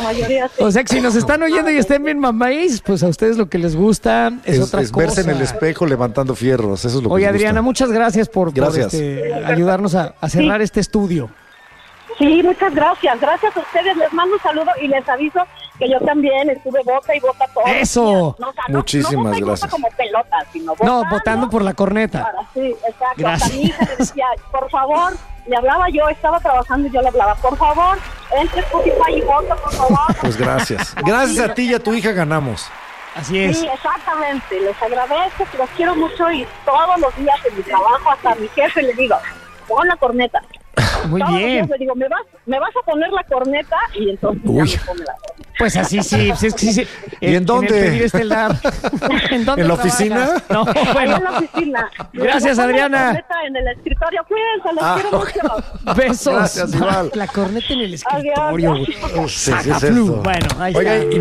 mayoría sí. O sea que si nos están oyendo y estén bien mamáis, pues a ustedes lo que les gusta es otra cosa. Verse en el espejo levantando fierros, eso es lo que Oye, les gusta. Adriana, muchas gracias por ayudarnos a cerrar este estudio. Sí, muchas gracias. Gracias a ustedes. Les mando un saludo y les aviso que yo también estuve vota y vota todo. ¡Eso! Muchísimas no gracias. Como pelota, sino votando por la corneta. Sí, exacto. Gracias. A mi hija le decía, por favor, le hablaba yo, estaba trabajando y yo le hablaba, por favor, entre Spotify y vota, por favor. Pues gracias. Gracias a ti y a tu hija ganamos. Así es. Sí, exactamente. Les agradezco, que los quiero mucho y todos los días en mi trabajo, hasta a mi jefe le digo, pon la corneta. Muy Todos bien. los días le digo, ¿me vas a poner la corneta? Y entonces ya me pone la corneta. Pues así sí, pues es que sí. ¿Y en dónde? En el pedir estelar. ¿En dónde ¿En la trabajas? oficina? No, Ahí bueno. en la oficina. Gracias, Les pongo Adriana. la corneta en el escritorio. Cuídense, los quiero mucho. Besos. Gracias, igual. La corneta en el escritorio. Adiós. güey. Sí, Saca es flu. esto. Bueno, ahí Oigan, está. ¿y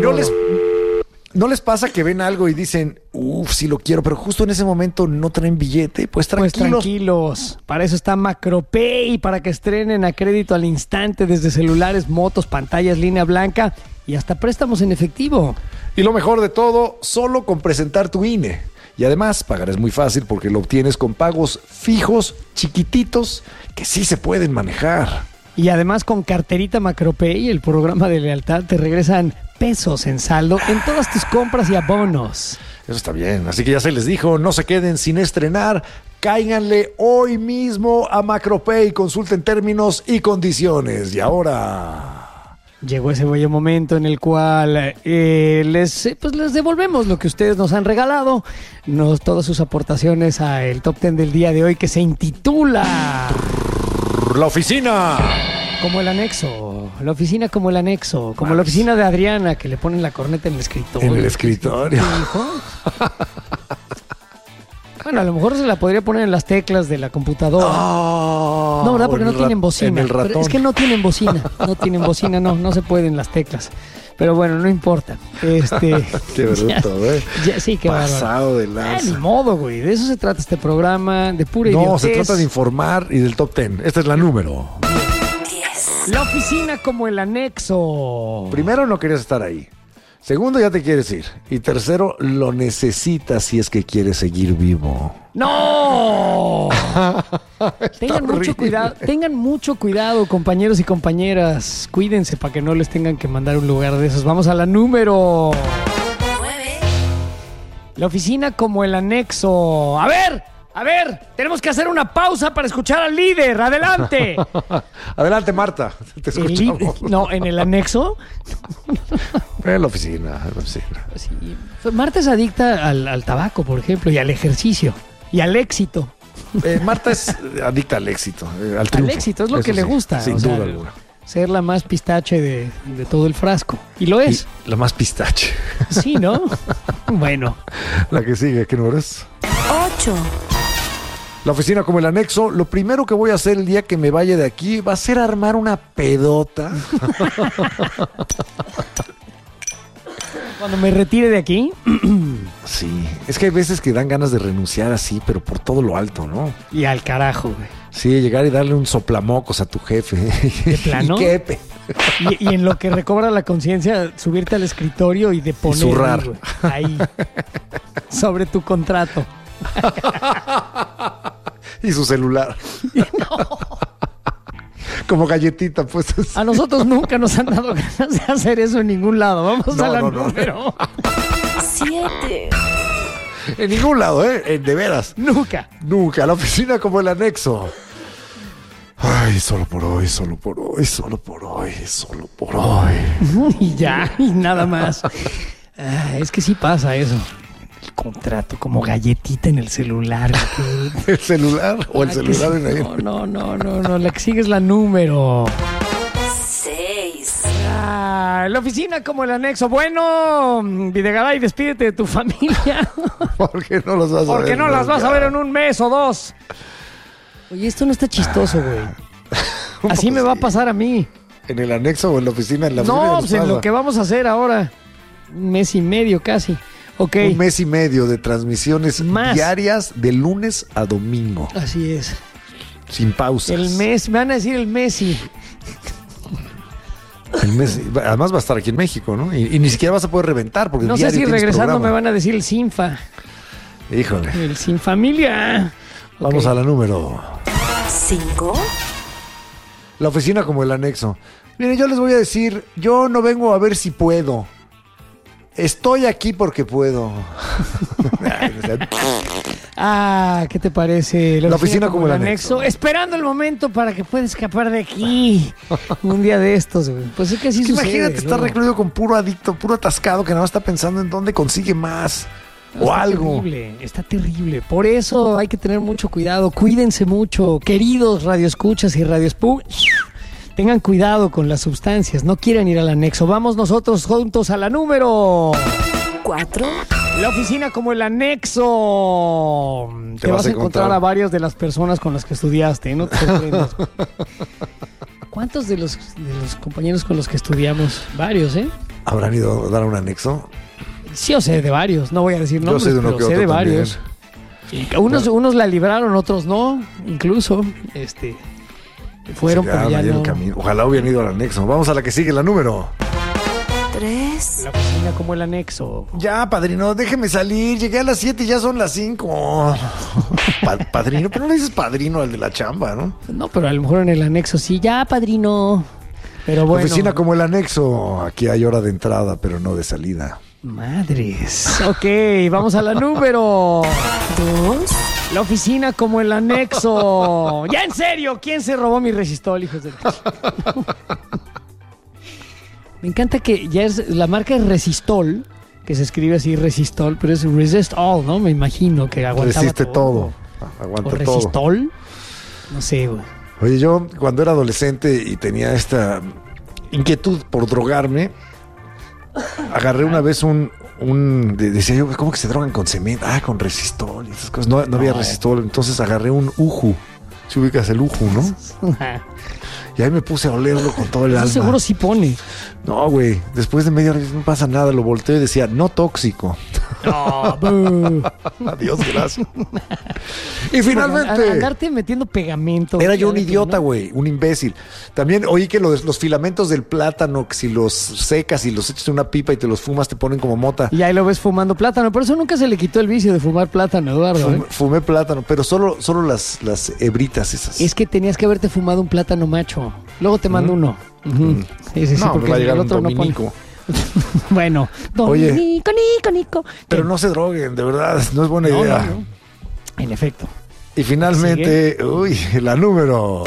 no les pasa que ven algo y dicen, sí lo quiero, pero justo en ese momento no traen billete? Pues Pues tranquilos. tranquilos, para eso está Macropay, para que estrenen a crédito al instante desde celulares, motos, pantallas, línea blanca y hasta préstamos en efectivo. Y lo mejor de todo, solo con presentar tu INE. Y además, pagar es muy fácil porque lo obtienes con pagos fijos, chiquititos, que sí se pueden manejar. Y además con carterita Macropay, el programa de lealtad, te regresan pesos en saldo en todas tus compras y abonos. Eso está bien, así que ya se les dijo, no se queden sin estrenar, cáiganle hoy mismo a Macropay, consulten términos y condiciones. Y ahora... Llegó ese bello momento en el cual les devolvemos lo que ustedes nos han regalado, todas sus aportaciones al Top 10 del día de hoy, que se intitula... La oficina. Como el anexo, la oficina como el anexo, como la oficina de Adriana, que le ponen la corneta en el escritorio. En el escritorio. ¿Qué dijo? Bueno, a lo mejor se la podría poner en las teclas de la computadora. No, ¿verdad? Porque no tienen bocina. En el ratón. Pero es que no tienen bocina. No tienen bocina, no se pueden las teclas. Pero bueno, no importa. Qué bruto, Sí, qué bárbaro. Pasado de lanza. Ni modo, güey. De eso se trata este programa, de pura idiotez. No, se trata de informar y del top 10. Esta es la número. La oficina como el anexo. Primero, no querías estar ahí. Segundo, ya te quieres ir. Y tercero, lo necesitas si es que quieres seguir vivo. ¡No! Tengan horrible. mucho cuidado, compañeros y compañeras. Cuídense para que no les tengan que mandar a un lugar de esos. Vamos a la número 9. La oficina como el anexo. A ver, tenemos que hacer una pausa para escuchar al líder. Adelante. Adelante, Marta. Te escuchamos. No, en el anexo. En la oficina, Sí. Marta es adicta al tabaco, por ejemplo, y al ejercicio, y al éxito. Marta es adicta al éxito, al triunfo. Al éxito, es lo que Eso le sí, gusta. sin duda alguna. Ser la más pistache de todo el frasco. Y lo es. Y la más pistache. Sí, ¿no? Bueno. La que sigue, ¿qué número es? 8. La oficina como el anexo. Lo primero que voy a hacer el día que me vaya de aquí va a ser armar una pedota. Cuando me retire de aquí. Sí, es que hay veces que dan ganas de renunciar así, pero por todo lo alto, ¿no? Y al carajo, güey. Sí, llegar y darle un soplamocos a tu jefe. ¿De plano? ¿Y qué? Y en lo que recobra la conciencia, subirte al escritorio y de poner zurrar. güey, ahí sobre tu contrato. Y su celular. Como galletita, pues. A nosotros nunca nos han dado ganas de hacer eso en ningún lado. Vamos a la número 7. En ningún lado, ¿eh? De veras. Nunca. La oficina como el anexo. Ay, solo por hoy. Y ya, y nada más. Es que sí pasa eso. El contrato como galletita en el celular. ¿El celular o el celular en ahí? No, la que sigue es la número 6. la oficina como el anexo. Bueno, Videgaray, despídete de tu familia. Porque no los vas a ver. Porque no las vas a ver en un mes o dos. Oye, esto no está chistoso, güey. Así me va a pasar a mí. ¿En el anexo o en la oficina? En la oficina No, nos pues en pasa. lo que vamos a hacer ahora. Un mes y medio casi. Ok. Un mes y medio de transmisiones Más. diarias de lunes a domingo. Así es. Sin pausas. El mes, me van a decir el Messi. Además va a estar aquí en México, ¿no? Y ni siquiera vas a poder reventar porque No sé diario si tienes regresando programa. me van a decir el Sinfa. Híjole. El Sin Familia. Vamos Ok. a la número. 5, La oficina como el anexo. Miren, yo les voy a decir, yo no vengo a ver si puedo. Estoy aquí porque puedo. Ay, o sea, Ah, ¿qué te parece? La oficina como el anexo. Esperando el momento para que pueda escapar de aquí. Un día de estos, güey. Pues es que así es que sucede. imagínate estar luego. recluido con puro adicto, puro atascado que nada más está pensando en dónde consigue más. O Está algo. Terrible, está terrible. Por eso hay que tener mucho cuidado. Cuídense mucho, queridos radioescuchas y radioespu. Tengan cuidado con las sustancias. No quieren ir al anexo. Vamos nosotros juntos a la número. 4, La oficina como el anexo. Te vas a encontrar a varias de las personas con las que estudiaste. No te sorprendas. ¿Cuántos de los compañeros con los que estudiamos? Varios, ¿eh? ¿Habrán ido a dar un anexo? Sí, o sé de varios. No voy a decir Yo nombres, sé de uno pero que sé otro de también. varios. Y unos la libraron, otros no. Incluso, fueron, Se pero quedaron ya ahí en el no. camino. Ojalá hubieran ido al anexo. Vamos a la que sigue, la número. 3, La oficina como el anexo. Ya, padrino, déjeme salir. Llegué a las 7 y ya son las 5. Padrino, pero no le dices padrino al de la chamba, ¿no? No, pero a lo mejor en el anexo sí. Ya, padrino. Pero bueno. Oficina como el anexo. Aquí hay hora de entrada, pero no de salida. Madres. Ok, vamos a la número. 2, La oficina como el anexo. Ya en serio, ¿quién se robó mi resistol, hijos de... Me encanta que ya es la marca es Resistol, que se escribe así Resistol, pero es Resist All, ¿no? Me imagino que aguantaba Resiste todo. ¿O Aguanta todo. Resistol? No sé, güey. Oye, yo cuando era adolescente y tenía esta inquietud por drogarme, agarré una vez decía yo, ¿cómo que se drogan con cemento? Ah, con resistol y esas cosas. No había resistol, entonces agarré un uju. Si ubicas el uju, ¿no? Y ahí me puse a olerlo con todo el Eso alma. seguro sí pone. No, güey. Después de media hora no pasa nada. Lo volteé y decía, no tóxico. No, boo. Adiós, gracias. Y finalmente... Andarte metiendo pegamento. Era yo un fíjate, idiota, ¿no? güey, un imbécil. También oí que los filamentos del plátano, que si los secas y los echas en una pipa y te los fumas, te ponen como mota. Y ahí lo ves fumando plátano. Por eso nunca se le quitó el vicio de fumar plátano, Eduardo. ¿eh? Fumé plátano, pero solo las hebritas esas. Es que tenías que haberte fumado un plátano macho. Luego te mando uno. Ujú. Sí, sí, sí, No, me porque va a el llegar un otro no pone. dominico. Bueno, Oye. Dominico, Nico. Pero ¿Qué? no se droguen, de verdad, no es buena No, idea. no, no. En efecto. Y finalmente, la número.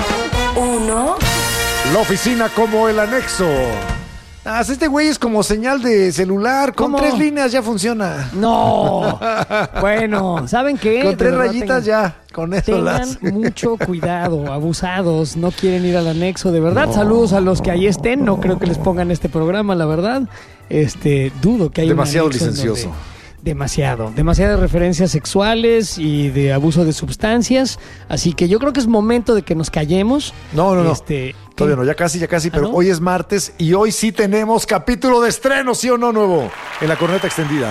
1, La oficina como el anexo. Este güey es como señal de celular. Con ¿Cómo? 3 líneas ya funciona. No. Bueno, ¿saben qué? Con De 3 verdad, rayitas ya. Con eso Tengan mucho cuidado, abusados, no quieren ir al anexo, de verdad. Saludos a los que ahí estén, no creo que les pongan este programa, la verdad. Dudo que haya un Demasiado anexo en licencioso. demasiadas referencias sexuales y de abuso de sustancias, así que yo creo que es momento de que nos callemos. No. ¿Qué? Todavía no, ya casi, pero ¿no? hoy es martes y hoy sí tenemos capítulo de estreno, ¿sí o no, nuevo? En la corneta extendida.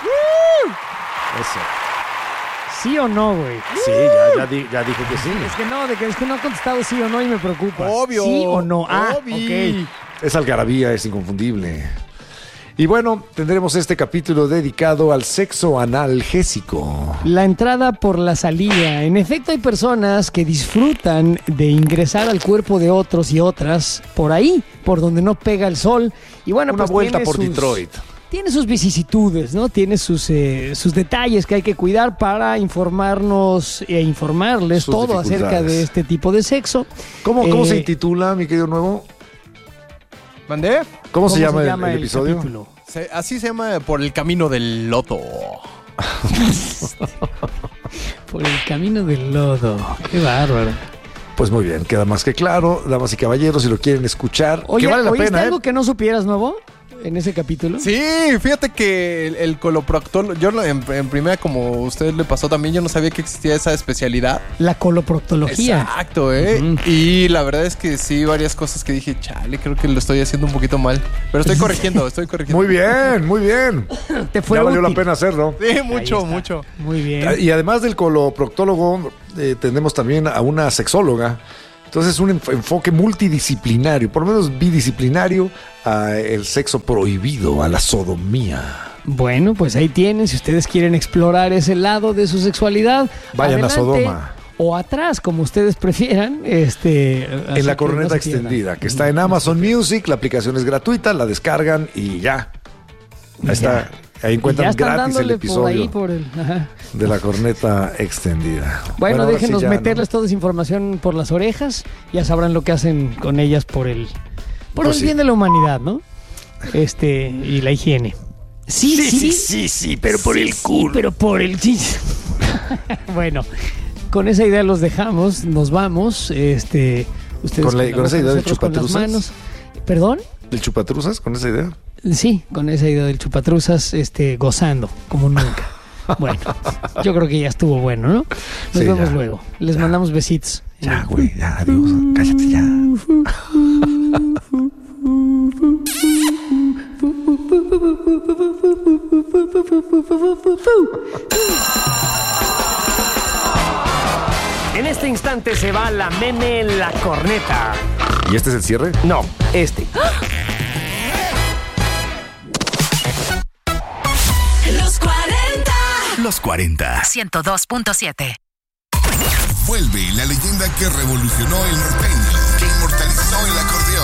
Eso. ¿Sí o no, güey? Sí, ya dije que sí. Es que no ha contestado sí o no y me preocupa. Obvio. ¿Sí o no? Obvio. Ok. Es algarabía, es inconfundible. Y bueno, tendremos este capítulo dedicado al sexo analgésico. La entrada por la salida. En efecto, hay personas que disfrutan de ingresar al cuerpo de otros y otras por ahí, por donde no pega el sol. Y bueno, Una pues vuelta tiene por sus- Detroit. Tiene sus vicisitudes, ¿no? Tiene sus detalles que hay que cuidar para informarnos e informarles Sus todo acerca dificultades. de este tipo de sexo. ¿Cómo se Eh, intitula, mi querido nuevo? ¿Mandé? ¿Cómo se llama el episodio? capítulo? Así se llama Por el Camino del Loto. Por el camino del lodo. Qué bárbaro. Pues muy bien, queda más que claro, damas y caballeros, si lo quieren escuchar, Oye, que vale la ¿oíste pena, algo que no supieras, nuevo? En ese capítulo. Sí, fíjate que el coloproctol, en primera, como a usted le pasó también, yo no sabía que existía esa especialidad. La coloproctología. Exacto, Ujú. Y la verdad es que sí, varias cosas que dije, chale, creo que lo estoy haciendo un poquito mal. Pero estoy corrigiendo. Muy bien, muy bien. Te fue Ya valió la útil. pena hacerlo. Sí, Ahí mucho, está. mucho. Muy bien. Y además del coloproctólogo, tenemos también a una sexóloga Entonces, un enfoque multidisciplinario, por lo menos bidisciplinario, a el sexo prohibido, a la sodomía. Bueno, pues ahí tienen. Si ustedes quieren explorar ese lado de su sexualidad, Vayan a adelante. Sodoma. O atrás, como ustedes prefieran. En la corneta extendida, que está en Amazon Music. La aplicación es gratuita, la descargan y ya. Ahí está. Ahí encuentran gratis el episodio de la corneta extendida. Bueno, ahora déjenos sí ya, meterles toda esa información por las orejas. Ya sabrán lo que hacen con ellas por el bien de la humanidad, ¿no? Y la higiene. Sí, pero por el culo. Sí, pero por el... Sí. Bueno, con esa idea los dejamos, nos vamos. Ustedes con esa idea del chupatruzas. ¿Perdón? ¿Del chupatruzas? ¿Con esa idea? Sí, con esa idea del chupatruzas, gozando como nunca. Bueno, yo creo que ya estuvo bueno, ¿no? Nos vemos ya. luego. Les mandamos besitos. Ya, güey, ya, adiós. Cállate ya. En este instante se va la meme en la corneta. ¿Y este es el cierre? No, Los 40. 102.7. Vuelve la leyenda que revolucionó el norteño, que inmortalizó el acordeón.